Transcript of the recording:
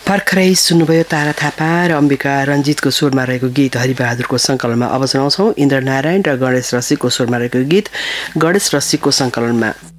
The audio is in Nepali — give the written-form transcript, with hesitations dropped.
भर्खरै सुन्नुभयो तारा थापा र अम्बिका रञ्जितको स्वरमा रहेको गीत हरिबहादुरको सङ्कलनमा। अब सुनाउँछौँ इन्द्र नारायण र गणेश रसिकको स्वरमा रहेको गीत गणेश रसिकको सङ्कलनमा।